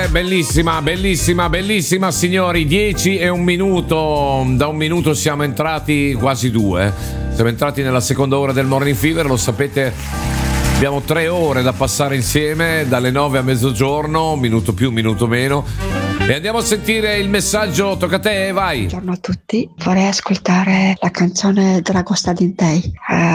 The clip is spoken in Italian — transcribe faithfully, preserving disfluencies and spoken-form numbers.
eh, bellissima, bellissima, bellissima signori, dieci e un minuto, da un minuto siamo entrati quasi due, siamo entrati nella seconda ora del Morning Fever, lo sapete, abbiamo tre ore da passare insieme, dalle nove a mezzogiorno, un minuto più, un minuto meno, e andiamo a sentire il messaggio, tocca a te, vai. Buongiorno a tutti, vorrei ascoltare la canzone Dragosta Dintei. Eh,